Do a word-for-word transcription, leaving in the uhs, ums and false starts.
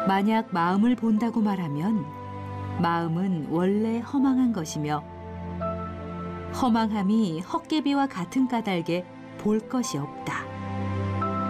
만약 마음을 본다고 말하면 마음은 원래 허망한 것이며 허망함이 헛개비와 같은 까닭에 볼 것이 없다.